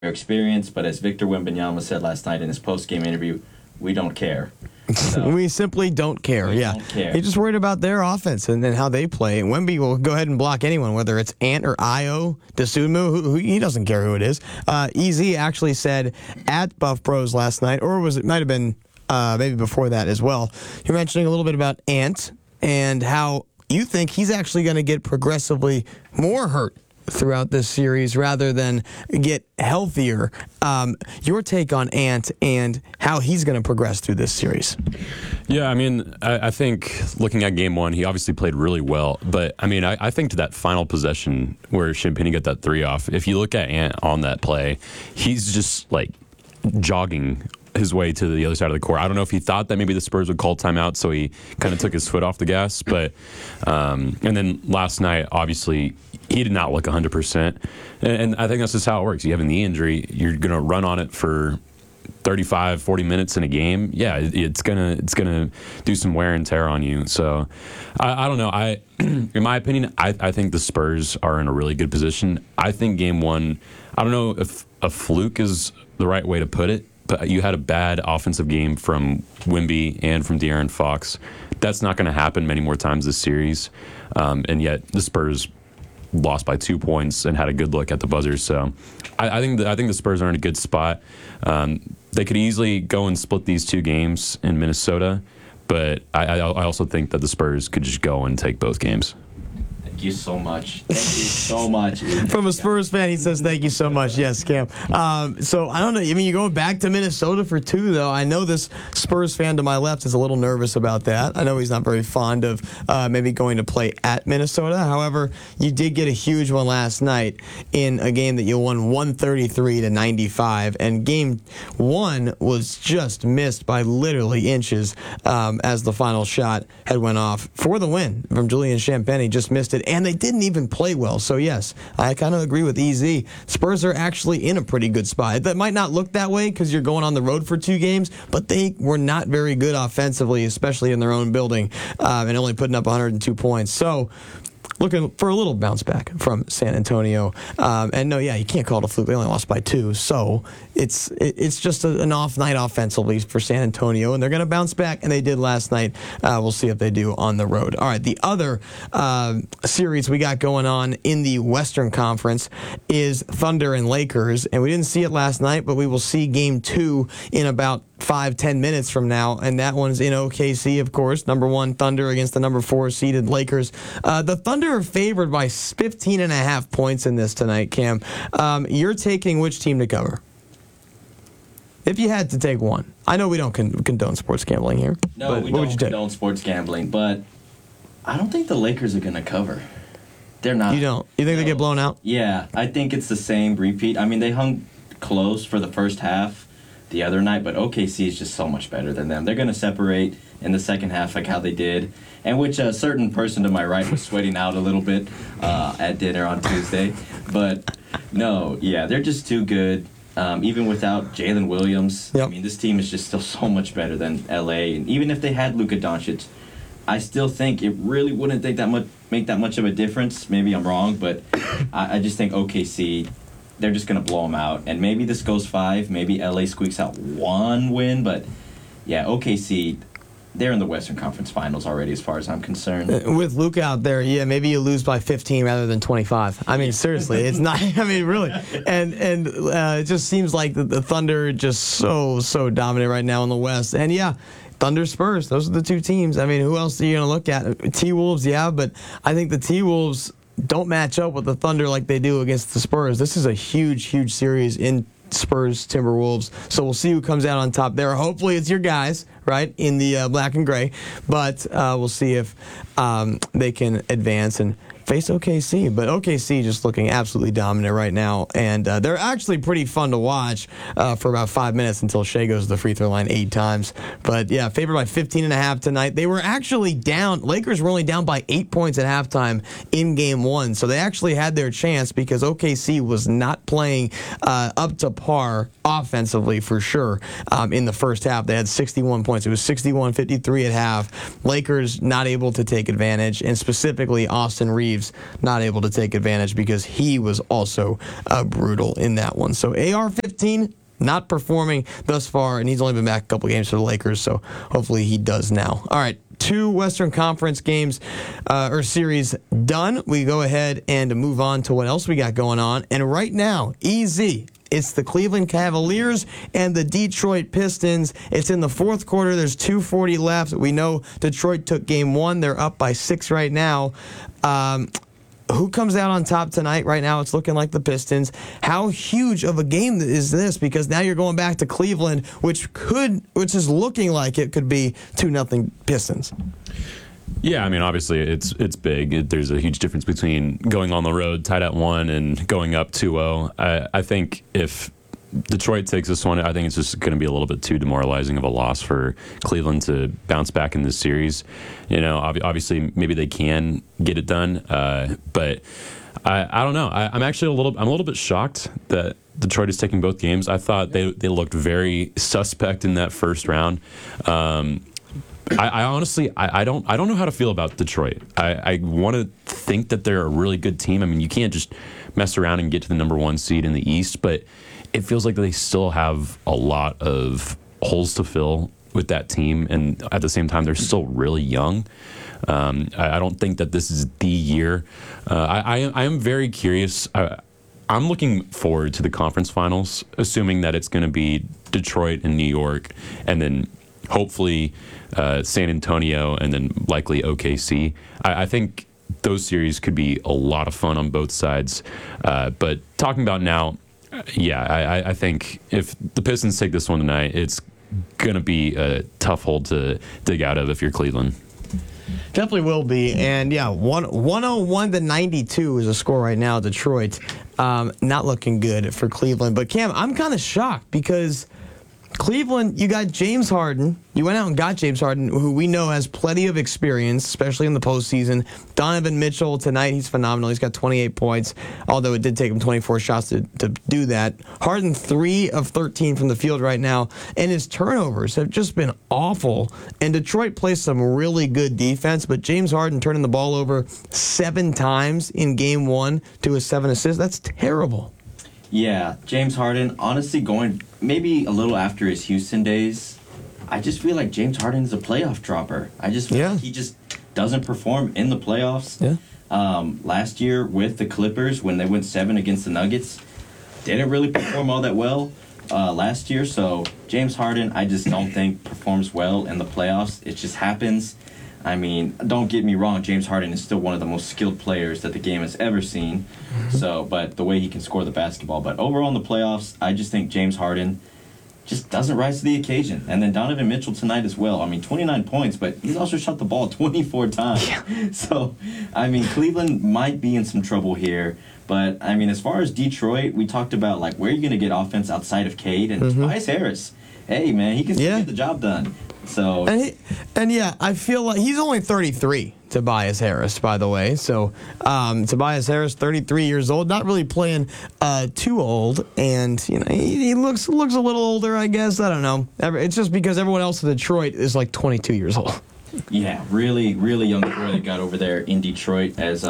experience, but as Victor Wembanyama said last night in his post-game interview, we don't care. So, we simply don't care. we don't care. He's just worried about their offense and how they play. And Wemby will go ahead and block anyone, whether it's Ant or Io, Dosunmu. Who he doesn't care who it is. EZ actually said at Buff Bros last night, or it might have been maybe before that as well. You're mentioning a little bit about Ant and how you think he's actually going to get progressively more hurt throughout this series rather than get healthier. Your take on Ant and how he's going to progress through this series? Yeah, I mean, I think looking at game one, he obviously played really well. But, I mean, I think to that final possession where Champagnie got that 3 off, if you look at Ant on that play, he's just, like, jogging his way to the other side of the court. I don't know if he thought that maybe the Spurs would call timeout, so he kind of took his foot off the gas. But and then last night, obviously, he did not look 100%. And I think that's just how it works. You have a knee injury, you're going to run on it for 35, 40 minutes in a game. Yeah, it's gonna do some wear and tear on you. So I don't know. In my opinion, I think the Spurs are in a really good position. I think game one, I don't know if a fluke is the right way to put it, but you had a bad offensive game from Wemby and from De'Aaron Fox. That's not going to happen many more times this series. And yet the Spurs lost by 2 points and had a good look at the buzzer. So I think the Spurs are in a good spot. They could easily go and split these 2 games in Minnesota, but I also think that the Spurs could just go and take both games. Thank you so much. Thank you so much. From a Spurs fan, he says thank you so much. Yes, Cam. So I don't know. I mean, you're going back to Minnesota for 2, though. I know this Spurs fan to my left is a little nervous about that. I know he's not very fond of maybe going to play at Minnesota. However, you did get a huge one last night in a game that you won 133-95, and game 1 was just missed by literally inches as the final shot had went off for the win from Julian Champagnie. Just missed it. And they didn't even play well. So, yes, I kind of agree with EZ. Spurs are actually in a pretty good spot. That might not look that way because you're going on the road for 2 games, but they were not very good offensively, especially in their own building, and only putting up 102 points. So, looking for a little bounce back from San Antonio. And no, yeah, you can't call it a fluke. They only lost by 2. So it's just an off night offensively for San Antonio, and they're going to bounce back, and they did last night. We'll see if they do on the road. All right, the other series we got going on in the Western Conference is Thunder and Lakers, and we didn't see it last night, but we will see game 2 in about 5-10 minutes from now, and that one's in OKC, of course. Number 1 Thunder against the number 4 seeded Lakers. The Thunder are favored by 15.5 points in this tonight, Cam. You're taking which team to cover? If you had to take one. I know we don't condone sports gambling here. No, we don't condone sports gambling, but I don't think the Lakers are going to cover. They're not. You don't? You think they get blown out? Yeah, I think it's the same repeat. I mean, they hung close for the first half the other night, but OKC is just so much better than them. They're going to separate in the second half like how they did, and which a certain person to my right was sweating out a little bit at dinner on Tuesday. But no, yeah, they're just too good. Even without Jalen Williams, yep. I mean, this team is just still so much better than LA. And even if they had Luka Doncic, I still think it really wouldn't make that much of a difference. Maybe I'm wrong, but I just think OKC, they're just going to blow them out. And maybe this goes 5. Maybe LA squeaks out 1 win. But, yeah, OKC, they're in the Western Conference Finals already as far as I'm concerned. With Luka out there, yeah, maybe you lose by 15 rather than 25. I mean, seriously, it's not, I mean, really. And it just seems like the Thunder are just so dominant right now in the West. And, yeah, Thunder Spurs, those are the 2 teams. I mean, who else are you going to look at? T-Wolves, yeah, but I think the T-Wolves don't match up with the Thunder like they do against the Spurs. This is a huge series in Spurs Timberwolves, so we'll see who comes out on top there. Hopefully it's your guys, right, in the black and gray, but we'll see if they can advance and face OKC. But OKC just looking absolutely dominant right now, and they're actually pretty fun to watch for about 5 minutes until Shea goes to the free throw line 8 times. But yeah, favored by 15.5 tonight. They were actually down. Lakers were only down by 8 points at halftime in game 1, so they actually had their chance because OKC was not playing up to par offensively for sure in the first half. They had 61 points. It was 61-53 at half. Lakers not able to take advantage, and specifically Austin Reeves Reeves not able to take advantage because he was also brutal in that one. So AR-15 not performing thus far, and he's only been back a couple games for the Lakers, so hopefully he does now. All right, 2 Western Conference games or series done. We go ahead and move on to what else we got going on. And right now, easy. It's the Cleveland Cavaliers and the Detroit Pistons. It's in the fourth quarter. There's 2:40 left. We know Detroit took game 1. They're up by 6 right now. Who comes out on top tonight? Right now, it's looking like the Pistons. How huge of a game is this? Because now you're going back to Cleveland, which is looking like it could be 2-0 Pistons. Yeah, I mean, obviously it's big. There's a huge difference between going on the road tied at 1 and going up 2-0. I think if Detroit takes this one, I think it's just going to be a little bit too demoralizing of a loss for Cleveland to bounce back in this series. You know, obviously maybe they can get it done, but I don't know. I'm actually a little bit shocked that Detroit is taking both games. I thought they looked very suspect in that first round. I honestly don't know how to feel about Detroit. I want to think that they're a really good team. I mean, you can't just mess around and get to the number 1 seed in the East, but it feels like they still have a lot of holes to fill with that team, and at the same time, they're still really young. I don't think that this is the year. I am very curious. I'm looking forward to the conference finals, assuming that it's going to be Detroit and New York, and then hopefully San Antonio, and then likely OKC. I think those series could be a lot of fun on both sides. But talking about now, yeah, I think if the Pistons take this one tonight, it's going to be a tough hole to dig out of if you're Cleveland. Definitely will be. And, yeah, 101-92 is a score right now, Detroit. Not looking good for Cleveland. But, Cam, I'm kind of shocked because Cleveland, you got James Harden. You went out and got James Harden, who we know has plenty of experience, especially in the postseason. Donovan Mitchell, tonight, he's phenomenal. He's got 28 points, although it did take him 24 shots to do that. Harden, 3 of 13 from the field right now, and his turnovers have just been awful. And Detroit plays some really good defense, but James Harden turning the ball over 7 times in Game 1 to his 7 assists. That's terrible. Yeah, James Harden, honestly, going maybe a little after his Houston days, I just feel like James Harden is a playoff dropper. I just feel like he just doesn't perform in the playoffs. Yeah. Last year with the Clippers, when they went 7 against the Nuggets, didn't really perform all that well last year. So James Harden, I just don't think performs well in the playoffs. It just happens. I mean, don't get me wrong, James Harden is still one of the most skilled players that the game has ever seen. So, but the way he can score the basketball. But overall in the playoffs, I just think James Harden just doesn't rise to the occasion. And then Donovan Mitchell tonight as well. I mean, 29 points, but he's also shot the ball 24 times. Yeah. So, I mean, Cleveland might be in some trouble here. But, I mean, as far as Detroit, we talked about, like, where are you going to get offense outside of Cade and Tobias Harris? Hey, man, he can still get the job done. So and yeah, I feel like he's only 33, Tobias Harris, by the way. So Tobias Harris, 33 years old, not really playing too old, and you know he looks a little older, I guess. I don't know. It's just because everyone else in Detroit is like 22 years old. Yeah, really, really young boy that got over there in Detroit, as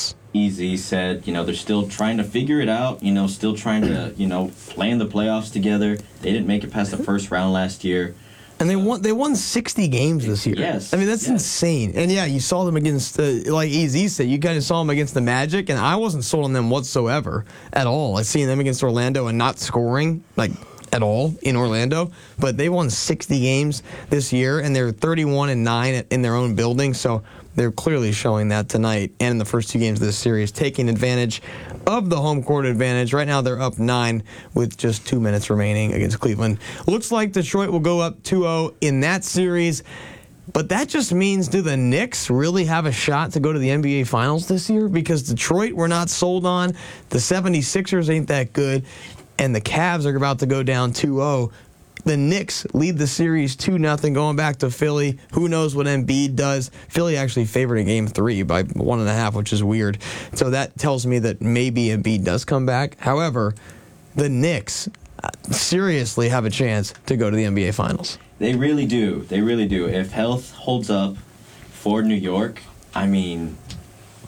Easy said. You know, they're still trying to figure it out. You know, still trying to play in the playoffs together. They didn't make it past the first round last year. And they won 60 games this year. Yes. I mean, that's insane. And, yeah, you saw them against, like Easy said, you kind of saw them against the Magic, and I wasn't sold on them whatsoever at all. I've seen them against Orlando and not scoring, like, at all in Orlando. But they won 60 games this year, and they're 31-9 in their own building. So they're clearly showing that tonight and in the first 2 games of this series, taking advantage of the home court advantage. Right now they're up 9 with just 2 minutes remaining against Cleveland. Looks like Detroit will go up 2-0 in that series. But that just means, do the Knicks really have a shot to go to the NBA Finals this year? Because Detroit we're not sold on. The 76ers ain't that good. And the Cavs are about to go down 2-0. The Knicks lead the series 2-0 going back to Philly. Who knows what Embiid does? Philly actually favored in Game 3 by 1.5, which is weird. So that tells me that maybe Embiid does come back. However, the Knicks seriously have a chance to go to the NBA Finals. They really do. They really do. If health holds up for New York, I mean,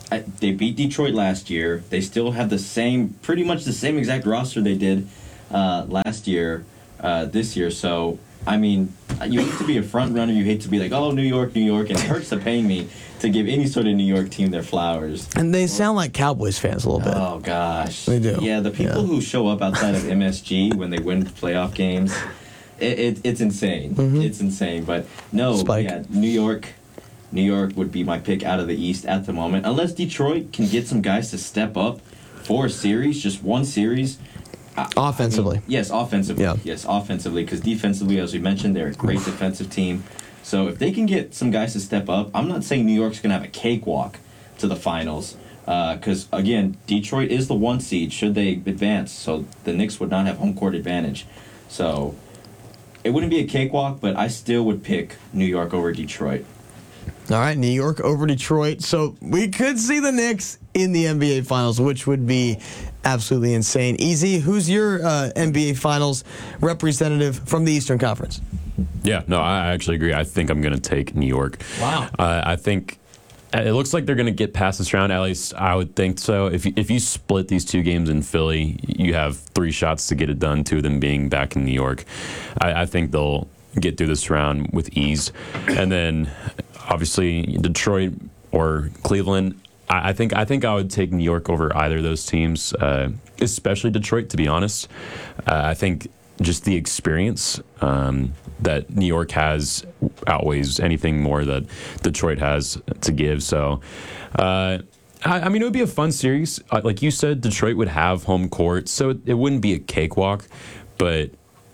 They beat Detroit last year. They still have pretty much the same exact roster they did last year, this year. So, I mean, you hate to be a front runner. You hate to be like, oh, New York, and it hurts to pay me to give any sort of New York team their flowers. And they sound like Cowboys fans a little bit. Oh, gosh. They do. Yeah, the people who show up outside of MSG when they win playoff games, it's insane. Mm-hmm. It's insane. But no, Spike. yeah, New York would be my pick out of the East at the moment. Unless Detroit can get some guys to step up for a series, just one series. Offensively. Yes, offensively. Yeah. Yes, offensively. Because defensively, as we mentioned, they're a great defensive team. So if they can get some guys to step up, I'm not saying New York's going to have a cakewalk to the finals. Because, again, Detroit is the 1 seed should they advance. So the Knicks would not have home court advantage. So it wouldn't be a cakewalk, but I still would pick New York over Detroit. All right, New York over Detroit. So we could see the Knicks in the NBA Finals, which would be absolutely insane. Easy, who's your NBA Finals representative from the Eastern Conference? Yeah, no, I actually agree. I think I'm going to take New York. Wow. I think it looks like they're going to get past this round. At least I would think so. If you split these 2 games in Philly, you have 3 shots to get it done, 2 of them being back in New York. I think they'll get through this round with ease. And then, obviously, Detroit or Cleveland, I think I would take New York over either of those teams, especially Detroit, to be honest. I think just the experience that New York has outweighs anything more that Detroit has to give. So, I mean, it would be a fun series. Like you said, Detroit would have home court, so it wouldn't be a cakewalk. But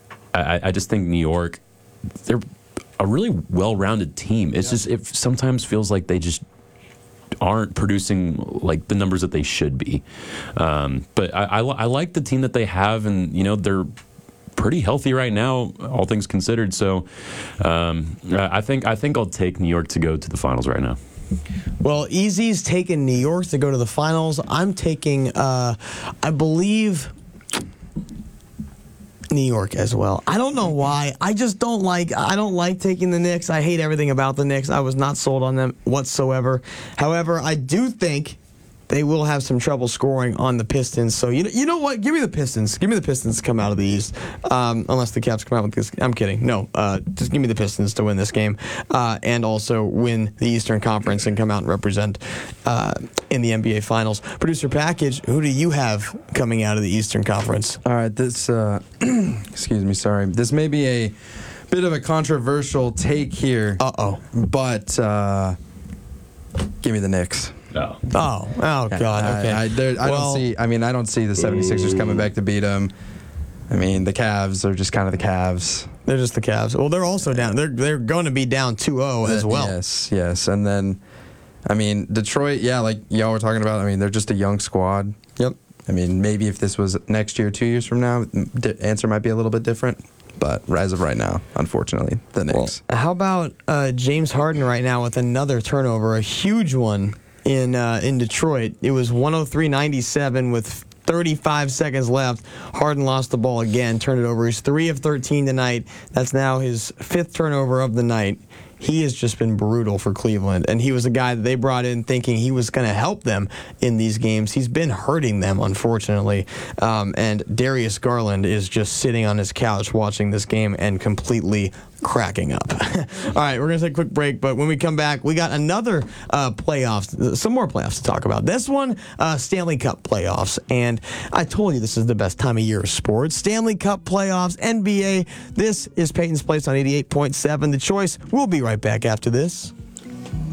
I just think New York, they're a really well-rounded team. It's just, it sometimes feels like they just aren't producing like the numbers that they should be. But I like the team that they have, and they're pretty healthy right now, all things considered. So I think I'll take New York to go to the finals right now. Well, Easy's taking New York to go to the finals. I'm taking, I believe, New York as well. I don't know why. I don't like taking the Knicks. I hate everything about the Knicks. I was not sold on them whatsoever. However, I do think they will have some trouble scoring on the Pistons. So, you know what? Give me the Pistons. Give me the Pistons to come out of the East. Unless the Caps come out with this. I'm kidding. No, just give me the Pistons to win this game. And also win the Eastern Conference and come out and represent in the NBA Finals. Producer Package, who do you have coming out of the Eastern Conference? All right, this, excuse me, sorry. This may be a bit of a controversial take here. Uh-oh. But give me the Knicks. No. Oh, God. Okay. I don't see the 76ers coming back to beat them. I mean, the Cavs are just kind of the Cavs. They're just the Cavs. Well, they're also down. They're going to be down 2-0 as well. Yes. And then, I mean, Detroit, yeah, like y'all were talking about, I mean, they're just a young squad. Yep. I mean, maybe if this was next year, 2 years from now, the answer might be a little bit different. But as of right now, unfortunately, the Knicks. Well, how about James Harden right now with another turnover, a huge one in Detroit? It was 103-97 with 35 seconds left. Harden lost the ball again, turned it over. He's 3 of 13 tonight. That's now his 5th turnover of the night. He has just been brutal for Cleveland, and he was a guy that they brought in thinking he was going to help them in these games. He's been hurting them, unfortunately, and Darius Garland is just sitting on his couch watching this game and completely cracking up. All right, we're going to take a quick break, but when we come back, we got another playoffs, some more playoffs to talk about. This one, Stanley Cup playoffs, and I told you this is the best time of year of sports. Stanley Cup playoffs, NBA. This is Peyton's Place on 88.7. The Choice. We'll be right back after this.